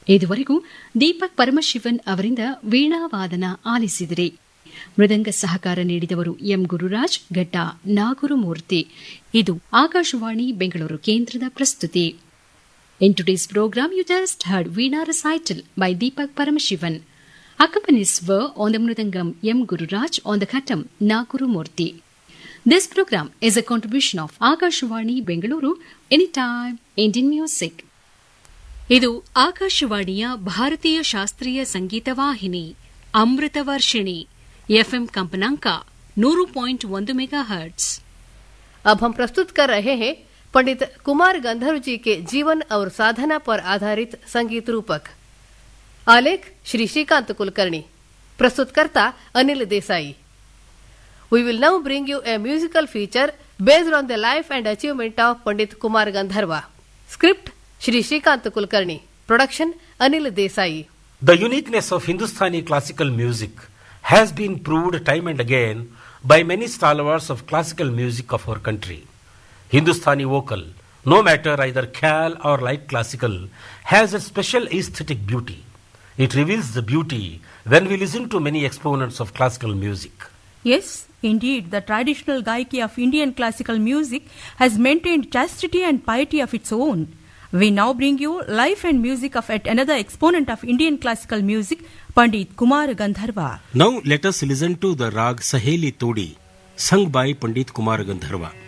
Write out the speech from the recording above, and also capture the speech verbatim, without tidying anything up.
ಇದುವರೆಗೂ ದೀಪಕ್ ಪರಮಶಿವನ್ ಅವರಿಂದ ವೀಣಾವಾದನ ಆಲಿಸಿದಿರಿ. ಮೃದಂಗ ಸಹಕಾರ ನೀಡಿದವರು ಎಂ ಗುರುರಾಜ್, ಘಟ್ಟ ನಾಗುರುಮೂರ್ತಿ. ಇದು ಆಕಾಶವಾಣಿ ಬೆಂಗಳೂರು ಕೇಂದ್ರದ ಪ್ರಸ್ತುತಿ. In today's program, you just heard Veena recital by Deepak Paramashivan. Accompanies were on the Mridangam M. Gururaj, on the Khattam Naguru Murthy. This program is a contribution of Akashvani Bengaluru, Anytime Indian Music. ಇದು ಆಕಾಶವಾಣಿಯ ಭಾರತೀಯ ಶಾಸ್ತ್ರೀಯ ಸಂಗೀತ ವಾಹಿನಿ ಅಮೃತ Varshini FM ಕಂಪನಾಂಕ ನೂರು point ಒಂದು mega hertz. अब हम प्रस्तुत कर रहे हैं पंडित कुमार गंधर्व जी के जीवन और साधना पर आधारित संगीत रूपक। आलेख Shri Shrikant Kulkarni, प्रस्तुतकर्ता Anil Desai. We will now bring you a musical feature based on the life and achievement of Pandit Kumar Gandharva. Script Shri Shrikant Kulkarni. Production Anil Desai. The uniqueness of Hindustani classical music has been proved time and again by many stalwarts of classical music of our country. Hindustani vocal, no matter either khyal or light classical, has a special aesthetic beauty. It reveals the beauty when we listen to many exponents of classical music. Yes, indeed, the traditional gaiki of Indian classical music has maintained chastity and piety of its own. We now bring you life and music of yet another exponent of Indian classical music, Pandit Kumar Gandharva. Now let us listen to the rag Saheli Todi, sung by Pandit Kumar Gandharva.